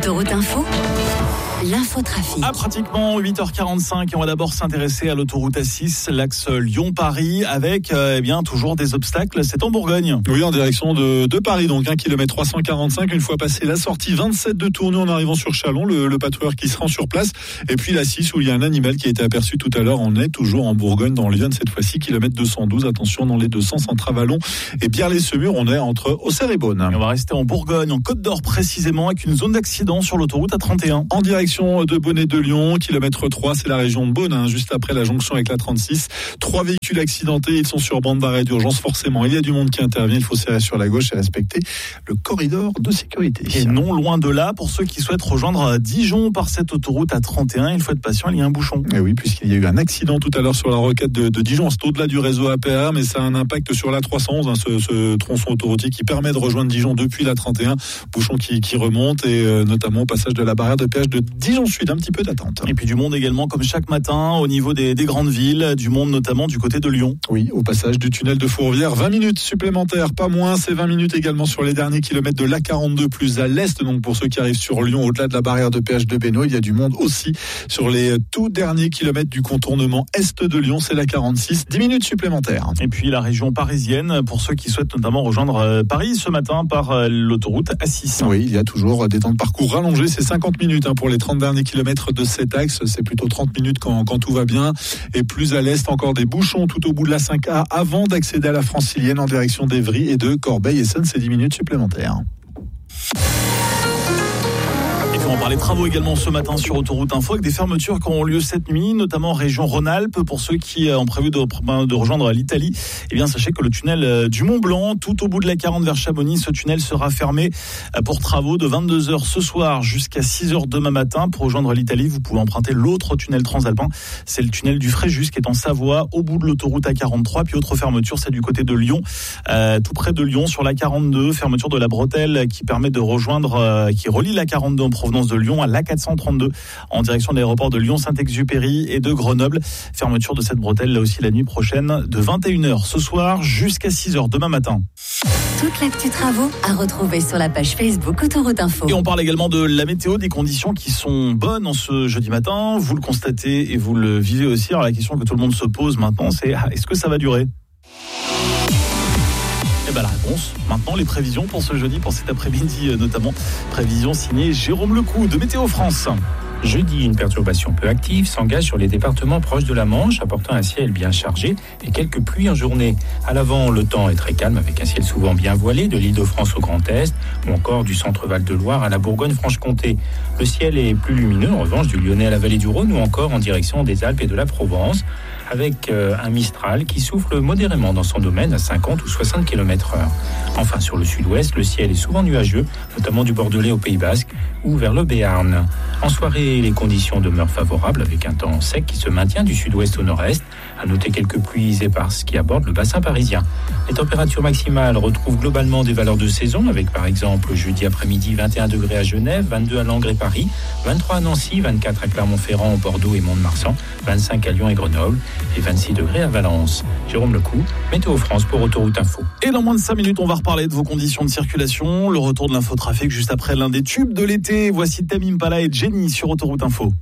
Autoroute Info, l'infotrafic. À pratiquement 8h45, et on va d'abord s'intéresser à l'autoroute A6, l'axe Lyon-Paris, avec toujours des obstacles. C'est en Bourgogne. Oui, en direction de Paris, donc 1 km 345. Une fois passé la sortie 27 de tournée en arrivant sur Châlons, le patrouilleur qui se rend sur place. Et puis l'A6 où il y a un animal qui a été aperçu tout à l'heure. On est toujours en Bourgogne, dans Lyon, cette fois-ci, kilomètre 212. Attention, dans les deux sens, entre Avallon et Biarlay-Semur. On est entre Auxerre et Beaune. Et on va rester en Bourgogne, en Côte d'Or précisément, avec une zone d'accident sur l'autoroute A31. En direction de Beaune et de Lyon, kilomètre 3, c'est la région de Beaune, juste après la jonction avec la 36. 3 véhicules accidentés, ils sont sur bande d'arrêt d'urgence. Forcément, il y a du monde qui intervient. Il faut serrer sur la gauche et respecter le corridor de sécurité. Et non loin de là, pour ceux qui souhaitent rejoindre Dijon par cette autoroute A31, il faut être patient, il y a un bouchon. Et oui, puisqu'il y a eu un accident tout à l'heure sur la rocade de Dijon. C'est au-delà du réseau APR, mais ça a un impact sur la 311, ce tronçon autoroutier qui permet de rejoindre Dijon depuis la 31. Bouchon qui remonte et notamment au passage de la barrière de péage de Dijon Sud. Un petit peu d'attente. Et puis du monde également, comme chaque matin, au niveau des grandes villes, du monde notamment du côté de Lyon. Oui, au passage du tunnel de Fourvière, 20 minutes supplémentaires, pas moins. C'est 20 minutes également sur les derniers kilomètres de l'A42 plus à l'est. Donc pour ceux qui arrivent sur Lyon, au-delà de la barrière de péage de Bénaud, il y a du monde aussi sur les tout derniers kilomètres du contournement est de Lyon. C'est l'A46, 10 minutes supplémentaires. Et puis la région parisienne, pour ceux qui souhaitent notamment rejoindre Paris ce matin par l'autoroute A6. Oui, il y a toujours des temps de parcours rallongés. C'est 50 minutes pour les 30 derniers kilomètres de cet axe. C'est plutôt 30 minutes quand tout va bien. Et plus à l'est, encore des bouchons tout au bout de la 5A avant d'accéder à la Francilienne en direction d'Evry et de Corbeil-Essonnes. C'est 10 minutes supplémentaires. On va parler travaux également ce matin sur Autoroute Info avec des fermetures qui auront lieu cette nuit, notamment en région Rhône-Alpes. Pour ceux qui ont prévu de rejoindre l'Italie, sachez que le tunnel du Mont-Blanc, tout au bout de la 40 vers Chamonix, ce tunnel sera fermé pour travaux de 22h ce soir jusqu'à 6h demain matin. Pour rejoindre l'Italie, vous pouvez emprunter l'autre tunnel transalpin. C'est le tunnel du Fréjus qui est en Savoie, au bout de l'autoroute A43. Puis autre fermeture, c'est du côté de Lyon, tout près de Lyon, sur la 42, fermeture de la bretelle qui permet de rejoindre, qui relie la 42 en provenance de Lyon à l'A432 en direction de l'aéroport de Lyon-Saint-Exupéry et de Grenoble. Fermeture de cette bretelle là aussi la nuit prochaine de 21h ce soir jusqu'à 6h demain matin. Toute l'actu travaux à retrouver sur la page Facebook Autoroute Info. Et on parle également de la météo, des conditions qui sont bonnes en ce jeudi matin. Vous le constatez et vous le vivez aussi. Alors la question que tout le monde se pose maintenant, c'est est-ce que ça va durer ? La réponse, maintenant les prévisions pour ce jeudi, pour cet après-midi notamment. Prévisions signées Jérôme Lecou de Météo France. Jeudi, une perturbation peu active s'engage sur les départements proches de la Manche, apportant un ciel bien chargé et quelques pluies en journée. À l'avant, le temps est très calme avec un ciel souvent bien voilé de l'Île-de-France au Grand Est ou encore du centre Val-de-Loire à la Bourgogne-Franche-Comté. Le ciel est plus lumineux en revanche du Lyonnais à la vallée du Rhône ou encore en direction des Alpes et de la Provence, avec un Mistral qui souffle modérément dans son domaine à 50 ou 60 km/h. Enfin, sur le sud-ouest, le ciel est souvent nuageux, notamment du Bordelais au Pays Basque ou vers le Béarn. En soirée, les conditions demeurent favorables avec un temps sec qui se maintient du sud-ouest au nord-est. À noter quelques pluies éparses qui abordent le bassin parisien. Les températures maximales retrouvent globalement des valeurs de saison avec par exemple jeudi après-midi 21 degrés à Genève, 22 à Langres et Paris, 23 à Nancy, 24 à Clermont-Ferrand, Bordeaux et Mont-de-Marsan, 25 à Lyon et Grenoble et 26 degrés à Valence. Jérôme Lecou, Météo France pour Autoroute Info. Et dans moins de 5 minutes, on va reparler de vos conditions de circulation. Le retour de l'infotrafic juste après l'un des tubes de l'été. Voici Tame Impala et Jenny sur Autoroute Info.